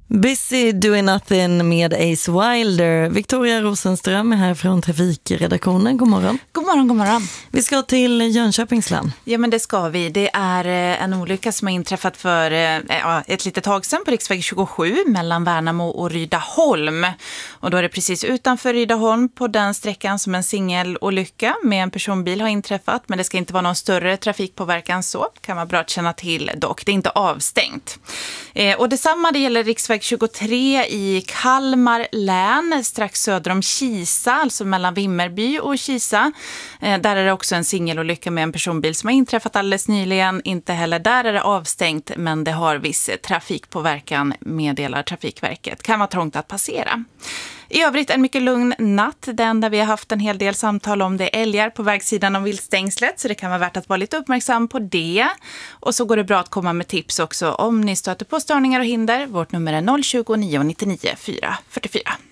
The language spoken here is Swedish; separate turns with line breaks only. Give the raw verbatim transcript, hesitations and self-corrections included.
Busy doing nothing med Ace Wilder. Victoria Rosenström är här från Trafikredaktionen. God morgon.
God morgon, god morgon.
Vi ska till Jönköpings län.
Ja, men det ska vi. Det är en olycka som har inträffat för ja, ett litet tag sedan på riksväg tjugosju mellan Värnamo och Rydaholm. Och då är det precis utanför Rydaholm på den sträckan som en singelolycka med en personbil har inträffat. Men det ska inte vara någon större trafikpåverkan så. Kan vara bra att känna till dock. Det är inte avstängt. Eh, och detsamma det gäller riksväg tjugotre i Kalmar län, strax söder om Kisa, alltså mellan Vimmerby och Kisa. Eh, där är det också en singelolycka med en personbil som har inträffat alldeles nyligen. Inte heller där är det avstängt, men det har viss trafikpåverkan, meddelar Trafikverket. Kan vara trångt att passera. I övrigt en mycket lugn natt, den där vi har haft en hel del samtal om det älgar på vägsidan om viltstängslet, så det kan vara värt att vara lite uppmärksam på det. Och så går det bra att komma med tips också om ni stöter på störningar och hinder. Vårt nummer är noll tjugo, nio nittionio, fyra fyrtiofyra.